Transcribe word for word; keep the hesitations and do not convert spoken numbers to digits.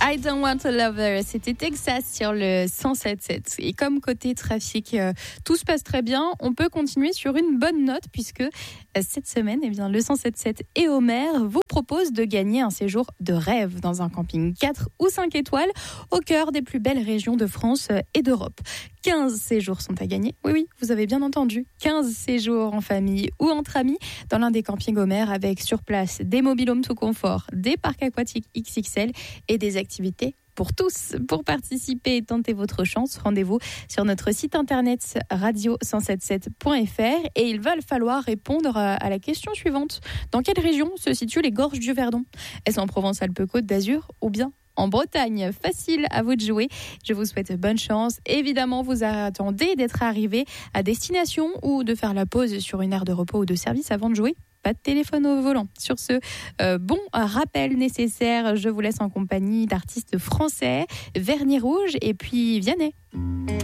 I Don't Want a Lover, c'était Texas sur le cent sept sept. Et comme côté trafic, euh, tout se passe très bien, on peut continuer sur une bonne note puisque euh, cette semaine, eh bien, le cent sept sept et Homer vous proposent de gagner un séjour de rêve dans un camping quatre ou cinq étoiles au cœur des plus belles régions de France et d'Europe. quinze séjours sont à gagner. Oui, oui, vous avez bien entendu. quinze séjours en famille ou entre amis dans l'un des campings Homer avec sur place des mobil-homes tout confort, des parcs aquatiques X X L et des activités pour tous. Pour participer et tenter votre chance, rendez-vous sur notre site internet radio cent soixante-dix-sept point f r et il va falloir répondre à la question suivante. Dans quelle région se situent les gorges du Verdon ? Est-ce en Provence-Alpes-Côte d'Azur ou bien en Bretagne? Facile, à vous de jouer. Je vous souhaite bonne chance. Évidemment, vous attendez d'être arrivé à destination ou de faire la pause sur une aire de repos ou de service avant de jouer. Pas de téléphone au volant. Sur ce euh, bon rappel nécessaire, je vous laisse en compagnie d'artistes français, Vernis Rouge et puis Vianney.